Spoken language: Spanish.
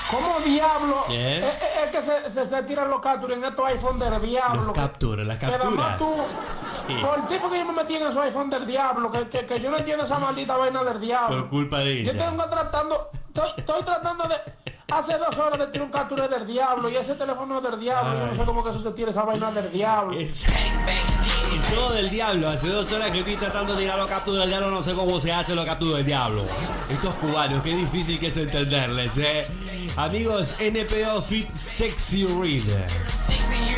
¿Cómo diablo? Es que se tiran los capturas en estos iPhone del diablo. Los capturas, las Que además capturas. tú, Sí. por el tipo que yo me metí en esos iPhone del diablo, que yo no entiendo esa maldita vaina del diablo. Por culpa de Yo ella. estoy tratando de... Hace 2 horas de tirar un captura del diablo y ese teléfono es del diablo. Yo no sé cómo que eso se tira esa vaina del diablo. Y todo del diablo. Hace 2 horas que estoy tratando de tirar los capturas del diablo. No sé cómo se hace los capturas del diablo. Estos cubanos, qué difícil que es entenderles, Amigos, NPO Fit Sexy Reader.